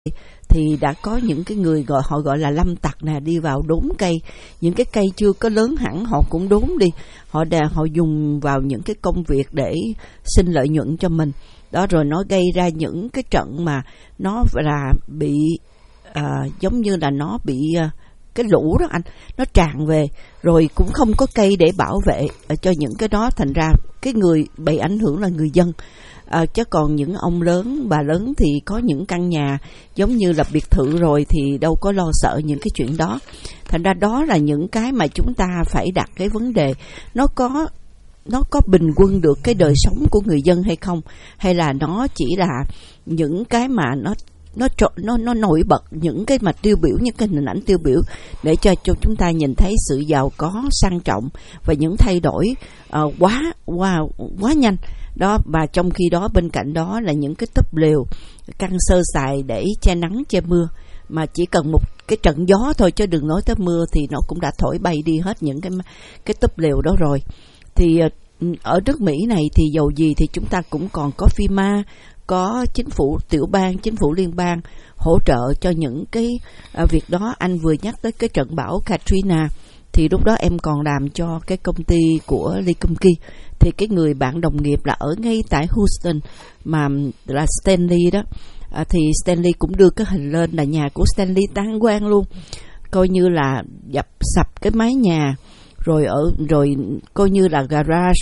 thì đã có những cái người họ gọi là lâm tặc nè, đi vào đốn cây, những cái cây chưa có lớn hẳn họ cũng đốn đi, họ dùng vào những cái công việc để xin lợi nhuận cho mình đó, rồi nó gây ra những cái trận mà nó là bị giống như là nó bị cái lũ đó anh, nó tràn về rồi cũng không có cây để bảo vệ cho những cái đó, thành ra cái người bị ảnh hưởng là người dân. Chứ còn những ông lớn, bà lớn thì có những căn nhà giống như là biệt thự rồi thì đâu có lo sợ những cái chuyện đó. Thành ra đó là những cái mà chúng ta phải đặt cái vấn đề, nó có bình quân được cái đời sống của người dân hay không, hay là nó chỉ là những cái mà nó nổi bật, những cái mà tiêu biểu, những cái hình ảnh tiêu biểu để cho chúng ta nhìn thấy sự giàu có sang trọng và những thay đổi quá nhanh đó. Và trong khi đó bên cạnh đó là những cái túp lều căn sơ sài để che nắng che mưa, mà chỉ cần một cái trận gió thôi, chứ đừng nói tới mưa thì nó cũng đã thổi bay đi hết những cái túp lều đó rồi. Thì ở nước Mỹ này thì dầu gì thì chúng ta cũng còn có FEMA, có chính phủ tiểu bang, chính phủ liên bang hỗ trợ cho những cái việc đó. Anh vừa nhắc tới cái trận bão Katrina, thì lúc đó em còn làm cho cái công ty của Lee Kum-ki, thì cái người bạn đồng nghiệp là ở ngay tại Houston mà là Stanley đó, thì Stanley cũng đưa cái hình lên là nhà của Stanley tan hoang luôn, coi như là dập sập cái mái nhà, rồi coi như là garage